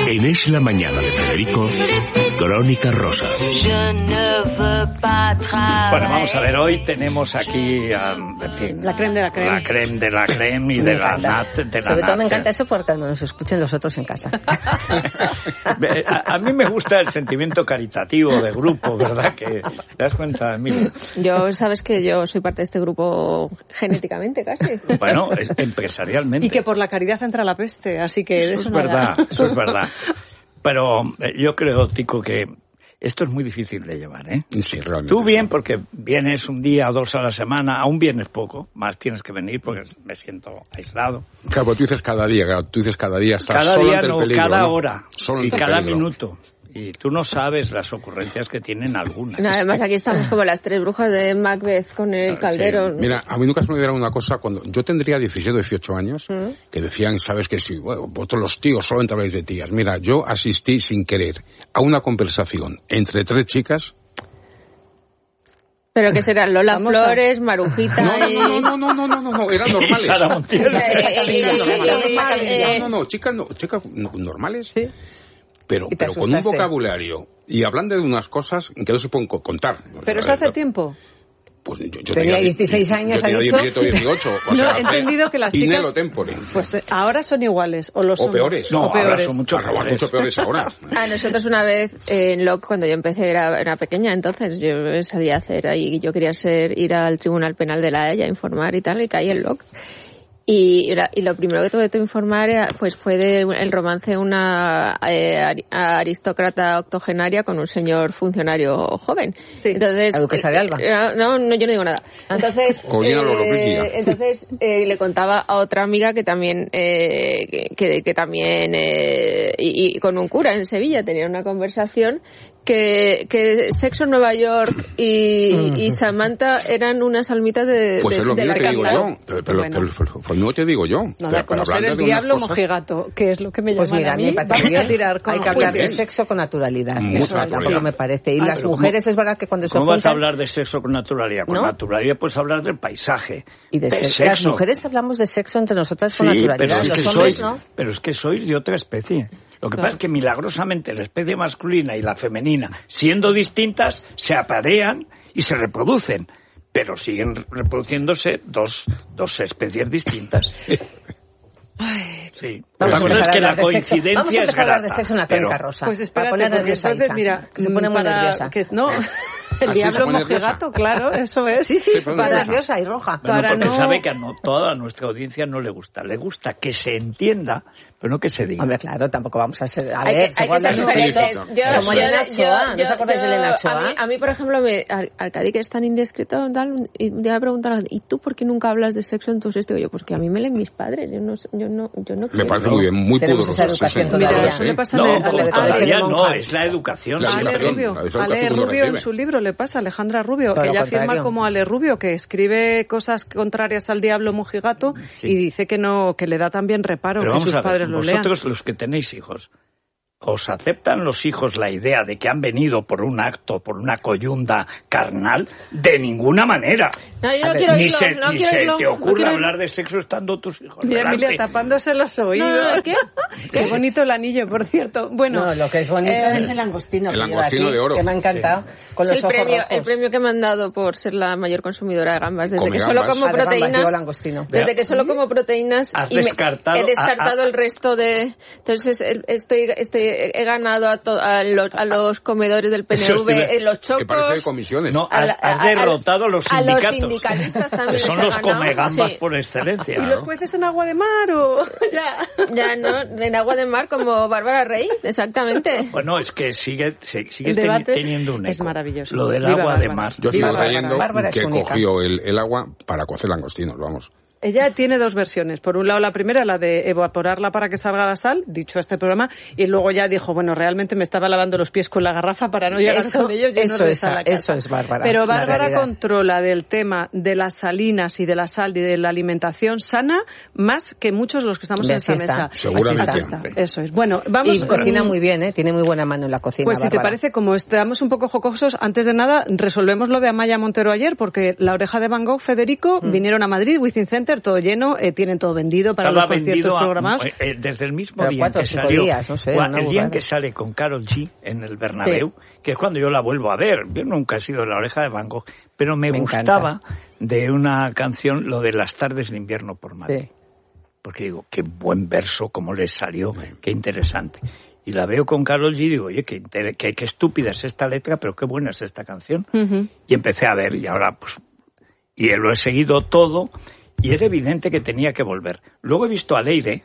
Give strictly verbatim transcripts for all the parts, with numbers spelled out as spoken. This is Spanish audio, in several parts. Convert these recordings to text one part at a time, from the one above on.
En Es la Mañana de Federico, Crónica Rosa. Bueno, vamos a ver, hoy tenemos aquí, um, en fin, la creme de la creme. La creme de la creme y de la nat de la Sobre todo nat. me encanta eso porque cuando nos escuchen los otros en casa. a, a mí me gusta el sentimiento caritativo de grupo, ¿verdad? Que te das cuenta, Emilia. Yo, sabes que yo soy parte de este grupo genéticamente casi. Bueno, empresarialmente. Y que por la caridad entra la peste, así que de eso, eso es nada. verdad, eso es verdad. Pero eh, yo creo, Tico, que esto es muy difícil de llevar, ¿eh? Sí, realmente. Tú bien, sí. Porque vienes un día o dos a la semana, aún vienes poco, más tienes que venir porque me siento aislado. Claro, tú dices cada día, claro, tú dices cada día, estás cada solo día ante no, el peligro, cada ¿no? hora Solo y ante el cada peligro. minuto. Y tú no sabes las ocurrencias que tienen algunas. No, además aquí estamos como las tres brujas de Macbeth con el Sí. caldero. Mira, a mí nunca se me diera una cosa cuando yo tendría diecisiete o dieciocho años, ¿Mm? que decían, sabes que sí, bueno, vosotros los tíos solamente habláis de tías. Mira, yo asistí sin querer a una conversación entre tres chicas. Pero que serán Lola Vamos a- Flores, Marujita No, y... no, no, no, no, no, no, no, eran normales. Sara Montiel. Eh, Chicas eh, normales. eh, No, no, no, chicas, no, chicas no- normales. Sí. Pero, Y te pero con un asustaste. vocabulario y hablando de unas cosas que no se pueden co- contar. Pero eso hace tiempo. Pues yo, yo Tenía dieciséis años, yo tenía ¿ha dicho? diecisiete o dieciocho. O No, sea, he entendido que las in chicas- nello tempore. Pues eh, ahora son iguales, o los O son- peores. No, o ahora peores. son mucho Ahora, peores. mucho peores ahora. A nosotros una vez eh, en L O C, cuando yo empecé, era, era pequeña, entonces yo salía a hacer ahí, yo quería ser, ir al Tribunal Penal de la Haya, informar y tal, y caí en L O C. Y, era- y lo primero que tuve que informar era, pues fue de un- el romance de una eh, ari- aristócrata octogenaria con un señor funcionario joven. Sí. Entonces, La duquesa de Alba. eh, no, no, yo no digo nada. Entonces, O Gina Lollobrigida. eh, entonces eh, le contaba a otra amiga que también, eh, que, que, que también, eh, y, y con un cura en Sevilla tenía una conversación que, que Sexo en Nueva York y, y Samantha eran unas almitas de, Pues de, es lo de mismo la que digo candela. yo. Pero, pero, Bueno. pero- pero- pues no te digo yo. Nada, Pero- pero conocer hablando el de unas diablo cosas- mojigato, que es lo que me Pues llaman mira, a a mí mí. me parece Vamos a bien. tirar con Hay que hablar bien. de sexo con naturalidad. Mucha Eso naturalidad. tampoco me parece. Y Ah, las pero mujeres es verdad que cuando se ¿Cómo vas a juntan- hablar de sexo con naturalidad? Con ¿No? naturalidad puedes hablar del paisaje, y de del sexo. Las sexo. mujeres hablamos de sexo entre nosotras con Sí, pero naturalidad. es, Los que hombres sois, no. pero es que sois de otra especie. Lo que Claro. pasa es que milagrosamente la especie masculina y la femenina, siendo distintas, se aparean y se reproducen. Pero siguen reproduciéndose dos, dos especies distintas. Sí. Vamos La a cosa es empezar que a la hablar de sexo. coincidencia Vamos a es empezar a hablar de grata, sexo en la pero- crónica rosa. Pues Para espérate, poner porque nerviosa a entonces, Isa, mira, que se pone muy para nerviosa. que no, el Ah, sí, se diablo pone mojigato, claro, eso es. Sí, sí, Se pone para nerviosa. nerviosa y roja. Bueno, para porque no- sabe que a no, toda nuestra audiencia no le gusta. Le gusta que se entienda, pero no que se diga. Hombre, claro, tampoco vamos a ser... A Hay ver, que, hay se que ser guardan- diferentes. no, Yo, Como yo- Elena yo- Ochoa, ¿no yo- os acordáis de yo- Elena Ochoa? A mí, a mí, por ejemplo, me, Ar- Arcadi, que es tan indiscreto, tal, y le voy a preguntar, ¿y tú por qué nunca hablas de sexo en tus esto? Digo yo, pues que a mí me leen mis padres, yo no, yo no, yo no Me quiero. parece muy bien, muy Tenemos pudoroso. esa educación sí, sí. todavía. Mira, Claro, eso sí. le pasa No, a Ale- Ale- Ale- todavía Ale- no, Ale- es la educación. La Ale educación, Rubio, la educación Ale lo Rubio en recibe. su libro le pasa, Alejandra Rubio, Todo que lo ella firma contrario. como Ale Rubio, que escribe cosas contrarias al diablo mojigato Sí. y dice que no, que le da también reparo Pero que vamos sus a ver, padres lo lean. vosotros los que tenéis hijos, ¿os aceptan los hijos la idea de que han venido por un acto, por una coyunda carnal? De ninguna manera. No, yo no A ver, quiero Ni irlo, se, no ni quiero se irlo, te no ocurra quiero hablar de sexo estando tus hijos Mira, delante. Emilia tapándose los oídos. No, no, ¿qué? Qué bonito el anillo, por cierto. Bueno, No, lo que es bonito eh, es el langostino. el que lleva langostino aquí, de oro. Que me ha encantado. Con Es los el ojos premio, rojos. el premio que me han dado por ser la mayor consumidora de gambas. Desde Come que solo gambas. como Ah, de gambas, proteínas. llevo langostino. Desde que solo como proteínas. Has y me- descartado- he descartado a- a- el resto de. Entonces el- estoy, estoy he ganado a, to- a, los, a los comedores del P N Eso V, iba- en los Que parece de chocos. comisiones. No, a has, la- has a- a- derrotado a los a los sindicatos. sindicalistas también Que son les he los ganado, comegambas sí. por excelencia. ¿y ¿no? los jueces en agua de mar o ya? Ya, ¿no? En agua de mar como Bárbara Rey, exactamente. Bueno, es que sigue, se- sigue El teni- debate teniendo un eco. es maravilloso. Lo del Viva agua de Bárbara. mar. Yo Viva sigo Bárbara. creyendo Bárbara es que única. cogió el, el agua para cocer langostinos, vamos. Ella tiene dos versiones. Por un lado, la primera, la de evaporarla para que salga la sal, dicho este programa, y luego ya dijo, bueno, realmente me estaba lavando los pies con la garrafa para no llegar Eso- con ellos llenos eso de es- sal a casa. eso es Bárbara, Pero la Bárbara realidad. controla del tema de las salinas y de la sal y de la alimentación sana más que muchos de los que estamos Hombre, en esta así está. mesa. Seguramente. Así está. Eso es. Bueno, vamos... Y cocina muy bien, ¿eh? Tiene muy buena mano en la cocina, Pues si te Bárbara. parece, como estamos un poco jocosos, antes de nada, resolvemos lo de Amaya Montero ayer, porque La Oreja de Van Gogh, Federico, Mm. vinieron a Madrid, Wizzing Center, Center, todo lleno, eh, tienen todo vendido para Estaba los conciertos a, programados. Eh, desde el mismo Pero día cuatro en que o cinco salió, días, no sé, cuando, una el día en burrada. que sale con Karol G en el Bernabéu, sí. que es cuando yo la vuelvo a ver. Yo nunca he sido La Oreja de Van Gogh, pero me, me gustaba encanta. de una canción lo de Las tardes de invierno por Madrid. Sí. Porque digo, qué buen verso, cómo le salió, qué interesante. Y la veo con Karol G y digo, oye, qué, qué, qué estúpida es esta letra, pero qué buena es esta canción. Uh-huh. Y empecé a ver, y ahora pues... Y lo he seguido todo, y era evidente que tenía que volver. Luego he visto a Leire,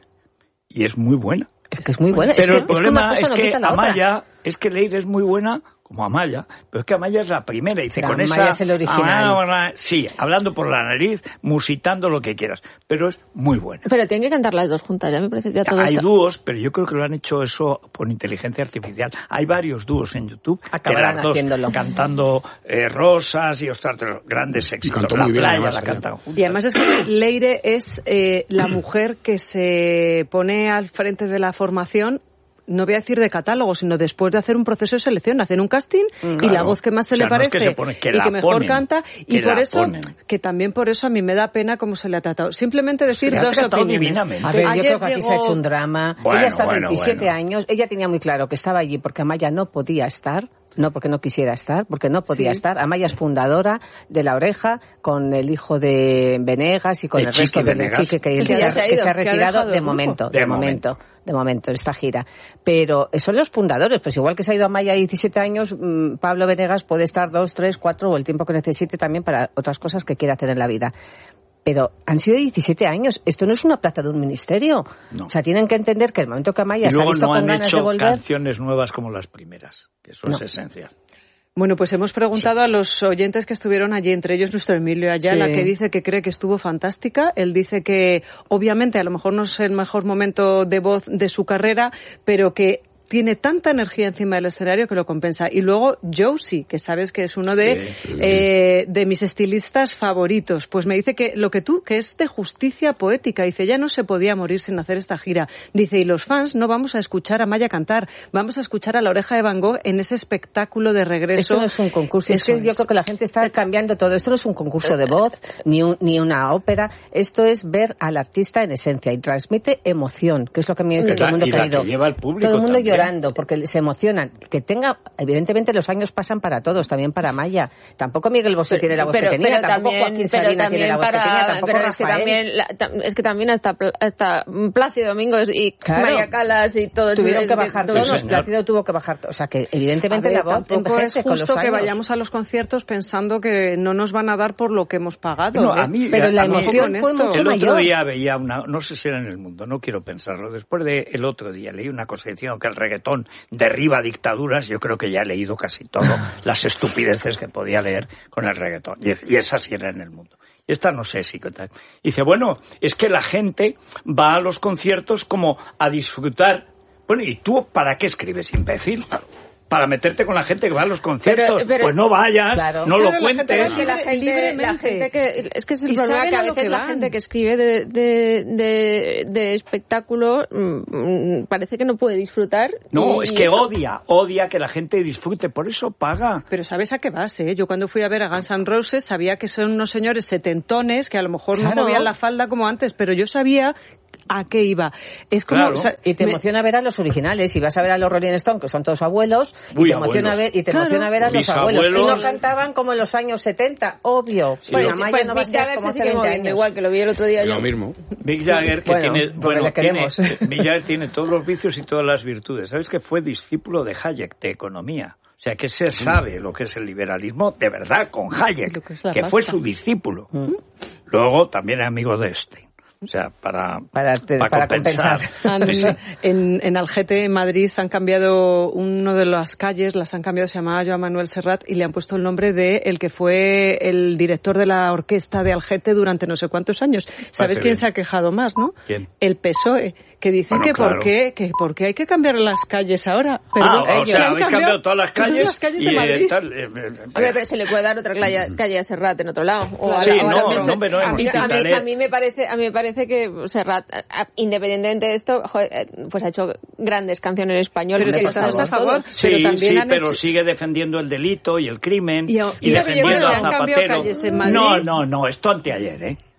y es muy buena. Es que es muy buena. Pero es el que, problema es que, es que Amaya, es que Leire es muy buena... como Amaya, pero es que Amaya es la primera, dice, pero con Amaya esa... es el original. Ah, sí, hablando por la nariz, musitando lo que quieras, pero es muy buena. Pero tienen que cantar las dos juntas, ya me parece ya todo Hay esto. dúos, pero yo creo que lo han hecho eso por inteligencia artificial. Hay varios dúos en YouTube, acabarán dos haciéndolo. Cantando eh, Rosas y ostras, grandes éxitos. Cantó la muy bien, playa además, la cantan juntas. Y además es que Leire es eh, la mujer que se pone al frente de la formación, no voy a decir de catálogo, sino después de hacer un proceso de selección, hacen un casting mm, y claro. la voz que más se o sea, le parece no es que se pone, que y que mejor ponen, canta y por eso ponen. que también por eso a mí me da pena cómo se le ha tratado. Simplemente decir dos opiniones. A ver, yo Ayer creo que aquí llegó... se ha hecho un drama. Bueno, ella está bueno, veintisiete bueno. años, ella tenía muy claro que estaba allí porque Amaya no podía estar. No porque no quisiera estar, porque no podía sí. estar. Amaya es fundadora de La Oreja, con el hijo de Venegas y con el, el resto del chique que, que, se, ha, que se ha retirado de momento, de, de momento, momento, de momento, esta gira. Pero son los fundadores, pues igual que se ha ido Amaya diecisiete años, Pablo Venegas puede estar dos, tres, cuatro o el tiempo que necesite también para otras cosas que quiera hacer en la vida. Pero han sido diecisiete años. Esto no es una plaza de un ministerio. No. O sea, tienen que entender que el momento que Amaya se ha visto no con ganas de volver... no han hecho canciones nuevas como las primeras, que eso no. es esencial. Bueno, pues hemos preguntado sí. a los oyentes que estuvieron allí, entre ellos nuestro Emilio Ayala, sí. que dice que cree que estuvo fantástica. Él dice que, obviamente, a lo mejor no es el mejor momento de voz de su carrera, pero que tiene tanta energía encima del escenario que lo compensa. Y luego Josie, que sabes que es uno de, sí, sí. Eh, de mis estilistas favoritos, pues me dice que lo que tú, que es de justicia poética, dice, ya no se podía morir sin hacer esta gira. Dice, y los fans no vamos a escuchar a Amaya cantar, vamos a escuchar a La Oreja de Van Gogh en ese espectáculo de regreso. Esto no es un concurso, es que es. yo creo que la gente está cambiando todo. Esto no es un concurso de voz, ni, un, ni una ópera, esto es ver al artista en esencia y transmite emoción, que es lo que a mí que todo el mundo ha creído. Lleva el público todo el mundo también. llorando porque se emocionan. Que tenga, evidentemente los años pasan para todos, también para Amaya. Tampoco Miguel Bosé tiene la voz pero, que tenía, pero tampoco también, Joaquín Sabina tiene la voz para, que tenía, tampoco pero Rafael. Es que también, la, es que también hasta, hasta Plácido Domingos y claro. María Calas y todo tuvieron eso. que bajar todo todos, Plácido tuvo que bajar. O sea que evidentemente ver, la voz tampoco es con los justo años. que vayamos a los conciertos pensando que no nos van a dar por lo que hemos pagado. No, ¿eh? a mí, pero a, la a emoción mí, fue mucho el mayor. otro día veía una, no sé si era en El Mundo, no quiero pensarlo. Después de el otro día leí una cosa diciendo que el reggaetón derriba dictaduras. Yo creo que ya he leído casi todo las estupideces que podía leer con el reggaetón. Y, y esa sí era en El Mundo. Y esta no sé si... Dice, bueno, es que la gente va a los conciertos como a disfrutar. Bueno, ¿y tú para qué escribes, imbécil? Para meterte con la gente que va a los conciertos. Pero, pero, pues no vayas, claro. no claro, lo cuentes. Es que la gente, la gente que... Es que es el problema que a veces la gente que escribe de, de, de, de espectáculo mmm, parece que no puede disfrutar. No, y, es y que eso... odia, odia que la gente disfrute, por eso paga. Pero ¿sabes a qué vas, eh? Yo cuando fui a ver a Guns N' Roses sabía que son unos señores setentones que a lo mejor claro. no movían la falda como antes, pero yo sabía a qué iba. Es como, claro. o sea, y te me... emociona ver a los originales y vas a ver a los Rolling Stones que son todos abuelos. Uy, y te emociona abuelos. ver y te claro. emociona ver a los abuelos. abuelos. Y no cantaban como en los años setenta, obvio. Sí, bueno, sí, Amaya pues no va a Mick ser Jagger como se sigue moviendo años. igual, que lo vi el otro día Lo yo. mismo. Mick Jagger que bueno, tiene, bueno, le queremos. Tiene, Mick Jagger tiene todos los vicios y todas las virtudes. ¿Sabes que fue discípulo de Hayek, de economía? O sea, que se sabe lo que es el liberalismo de verdad con Hayek, que, que fue su discípulo. Mm. Luego también es amigo de este. O sea, para, para, te, para, para compensar. compensar. En, en Algete, en Madrid, han cambiado una de las calles, las han cambiado, se llamaba Joan Manuel Serrat, y le han puesto el nombre de el que fue el director de la orquesta de Algete durante no sé cuántos años. ¿Sabes quién bien. se ha quejado más, no? ¿Quién? El P S O E, que dicen bueno, que, claro. por qué, que por qué hay que cambiar las calles ahora. Perdón, ah, o sea, habéis cambiado, cambiado todas las calles, las calles y, de Madrid. Tal, eh, eh, a ver, pero se le puede dar otra calle, calle a Serrat en otro lado. O sí, a, o no, a no, no, no, a, mí, a, mí, a mí me parece, a mí me parece que Serrat, independientemente de esto, joder, pues ha hecho grandes canciones en español. Pero si estamos a favor, sí, pero también sí, han pero hecho... sigue defendiendo el delito y el crimen y, y, y defendiendo a Zapatero. No, no, no, esto anteayer, ¿eh?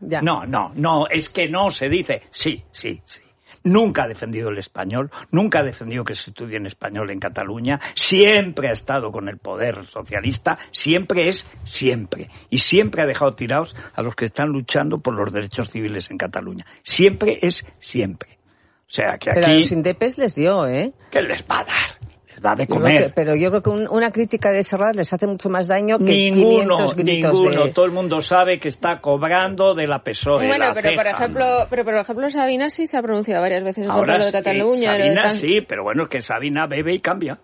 Ya. No, no, no, es que no se dice. Sí, sí, sí. Nunca ha defendido el español, nunca ha defendido que se estudie en español en Cataluña, siempre ha estado con el poder socialista, siempre es siempre, y siempre ha dejado tirados a los que están luchando por los derechos civiles en Cataluña. Siempre es siempre. O sea, que aquí... Pero a los indepes les dio, ¿eh? ¿Qué les va a dar? Les da de Yo comer. creo que, pero yo creo que un, una crítica de Serrat les hace mucho más daño que ninguno, quinientos gritos ninguno. de... Todo el mundo sabe que está cobrando de la P S O E. Bueno, la pero ceja. por ejemplo, pero por ejemplo Sabina sí se ha pronunciado varias veces Ahora contra lo de sí, Cataluña. Sabina lo de tan... sí, pero bueno, es que Sabina bebe y cambia.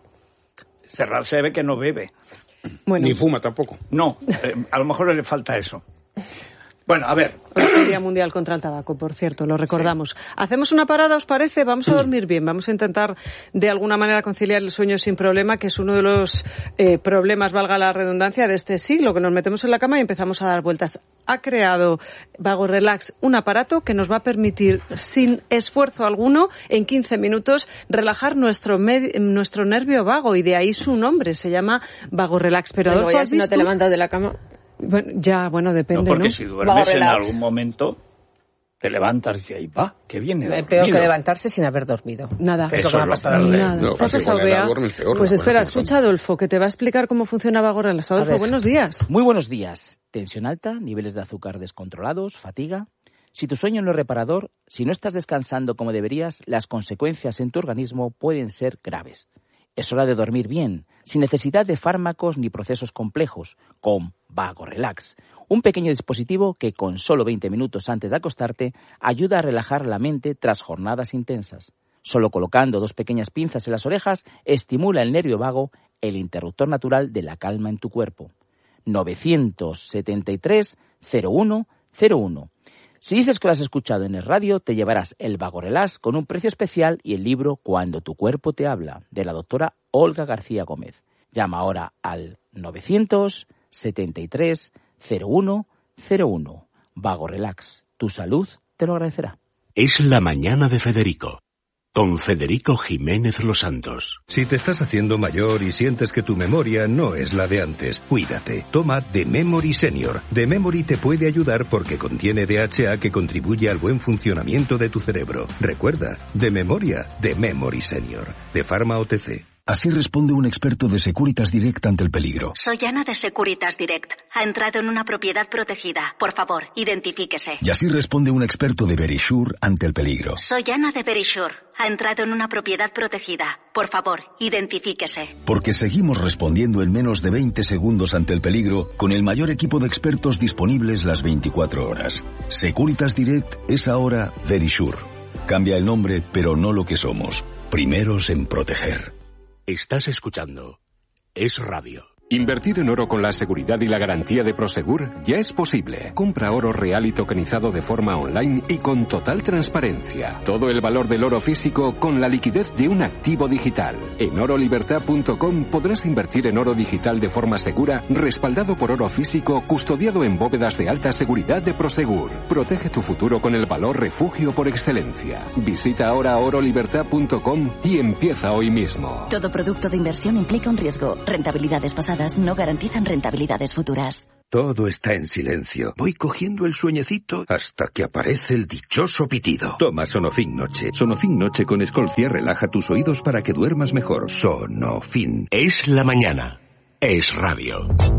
Serrat se ve que no bebe. Bueno. Ni fuma tampoco. No, eh, a lo mejor le falta eso. Bueno, a ver. Hoy es el Día Mundial contra el Tabaco, por cierto, lo recordamos. Sí. ¿Hacemos una parada, os parece? Vamos a dormir bien, vamos a intentar de alguna manera conciliar el sueño sin problema, que es uno de los eh, problemas, valga la redundancia, de este siglo, que nos metemos en la cama y empezamos a dar vueltas. Ha creado Vago Relax un aparato que nos va a permitir, sin esfuerzo alguno, en quince minutos, relajar nuestro, med- nuestro nervio vago, y de ahí su nombre, se llama Vago Relax. Pero Luego ya ¿has si no visto? te levantas de la cama... Bueno, ya, bueno, depende, no, porque ¿no? si duermes en algún momento, te levantas y ahí va, que viene dormido. Peor que levantarse sin haber dormido. Nada. Eso es lo que va a pasar. Nada. No, ¿Te has pasado, Bea? Pues espera, escucha a Adolfo, que te va a explicar cómo funciona Vago Relax. Adolfo, buenos días. Muy buenos días. Tensión alta, niveles de azúcar descontrolados, fatiga. Si tu sueño no es reparador, si no estás descansando como deberías, las consecuencias en tu organismo pueden ser graves. Es hora de dormir bien, sin necesidad de fármacos ni procesos complejos, con Vago Relax, un pequeño dispositivo que con solo veinte minutos antes de acostarte ayuda a relajar la mente tras jornadas intensas. Solo colocando dos pequeñas pinzas en las orejas estimula el nervio vago, el interruptor natural de la calma en tu cuerpo. novecientos setenta y tres cero uno cero uno. Si dices que lo has escuchado en el radio, te llevarás el Vago Relax con un precio especial y el libro Cuando tu cuerpo te habla, de la doctora Olga García Gómez. Llama ahora al novecientos setenta y tres cero uno cero uno. Vago Relax, tu salud te lo agradecerá. Es la mañana de Federico, con Federico Jiménez Los Santos. Si te estás haciendo mayor y sientes que tu memoria no es la de antes, cuídate. Toma The Memory Senior. The Memory te puede ayudar porque contiene D H A que contribuye al buen funcionamiento de tu cerebro. Recuerda, de memoria, The Memory Senior. De Pharma O T C. Así responde un experto de Securitas Direct ante el peligro. Soy Ana de Securitas Direct. Ha entrado en una propiedad protegida. Por favor, identifíquese. Y así responde un experto de Verisure ante el peligro. Soy Ana de Verisure. Ha entrado en una propiedad protegida. Por favor, identifíquese. Porque seguimos respondiendo en menos de veinte segundos ante el peligro con el mayor equipo de expertos disponibles las veinticuatro horas. Securitas Direct es ahora Verisure. Cambia el nombre, pero no lo que somos. Primeros en proteger. Estás escuchando Es Radio. Invertir en oro con la seguridad y la garantía de Prosegur ya es posible. Compra oro real y tokenizado de forma online y con total transparencia. Todo el valor del oro físico con la liquidez de un activo digital. En oro libertad punto com podrás invertir en oro digital de forma segura, respaldado por oro físico, custodiado en bóvedas de alta seguridad de Prosegur. Protege tu futuro con el valor refugio por excelencia. Visita ahora oro libertad punto com y empieza hoy mismo. Todo producto de inversión implica un riesgo. Rentabilidades pasadas no garantizan rentabilidades futuras. Todo está en silencio. Voy cogiendo el sueñecito hasta que aparece el dichoso pitido. Toma Sonofin Noche. Sonofin Noche con Escolcia relaja tus oídos para que duermas mejor. Sonofin. Es la mañana. Es Radio.